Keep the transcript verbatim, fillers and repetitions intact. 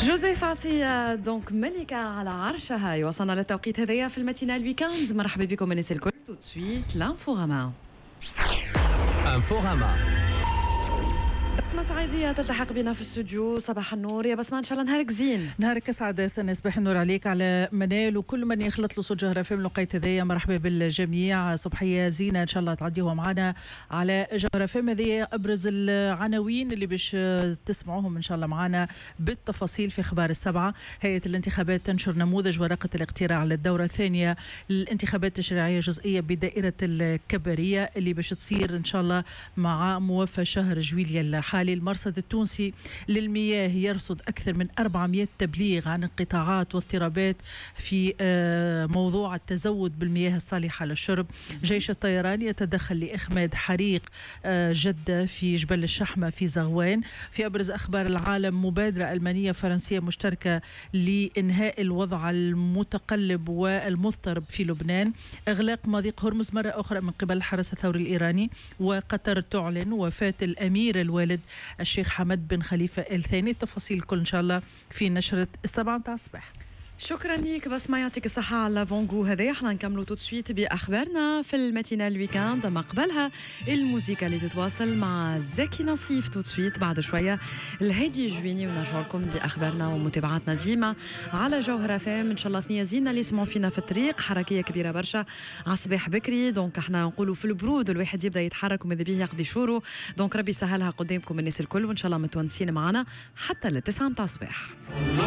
جوزيف عطية دونك ملكة على عرشها. وصلنا للتوقيت هذايا في الماتينال ويكاند. مرحبا بكم الناس الكل. تو سويت لانفوغاما. انفوغاما بسمة سعيدية تلتحق بنا في الاستوديو. صباح النور يا بسمة، ان شاء الله نهارك زين. نهارك اسعد سنة. صباح النور عليك على منال وكل من يخلط له صوت جوهرة فم لقيت هذيا. مرحبا بالجميع، صبحية زينة ان شاء الله تعديهم معنا على جوهرة فم. هذه ابرز العناوين اللي باش تسمعوهم ان شاء الله معنا بالتفاصيل في اخبار السبعة. هيئة الانتخابات تنشر نموذج ورقة الاقتراع للدورة الثانية للانتخابات التشريعية جزئية بدائرة الكبرية اللي باش تصير ان شاء الله مع موافى شهر جويليا الحالي. المرصد التونسي للمياه يرصد أكثر من أربعمائة تبليغ عن انقطاعات واضطرابات في موضوع التزود بالمياه الصالحة للشرب. جيش الطيران يتدخل لإخماد حريق جدة في جبل الشحمة في زغوان. في أبرز أخبار العالم، مبادرة ألمانية فرنسية مشتركة لإنهاء الوضع المتقلب والمضطرب في لبنان. إغلاق مضيق هرمز مرة أخرى من قبل الحرس الثوري الإيراني. وقطر تعلن وفاة الأمير الوالد الشيخ حمد بن خليفة الثاني. التفاصيل كل إن شاء الله في نشرة السبعة متاع الصباح. شكرا ليك بس ما يعطيك الصحة على فونغو هذا. احنا نكملوا تو سويت بأخبارنا في الماتينال ويكاند. ما قبلها الموسيقى اللي تتواصل مع زكي نصيف تو سويت بعد شوية الهادي جويني، ونرجع لكم بأخبارنا ومتابعاتنا ديما على جوهرة فام. ان شاء الله ثنية زينة اللي يسمعوا فينا في الطريق، حركية كبيرة برشا على الصباح بكري. دونك احنا نقولوا في البرود الواحد يبدأ يتحرك وماذا بيه يقضي شورو. دونك ربي سهلها قدامكم الناس الكل، وان شاء الله متونسين معنا حتى للتسعة متاع الصباح.